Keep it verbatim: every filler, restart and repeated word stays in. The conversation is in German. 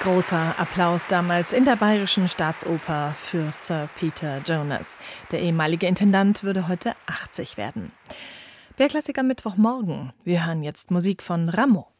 Großer Applaus damals in der Bayerischen Staatsoper für Sir Peter Jonas. Der ehemalige Intendant würde heute achtzig werden. Der Klassiker Mittwochmorgen. Wir hören jetzt Musik von Rameau.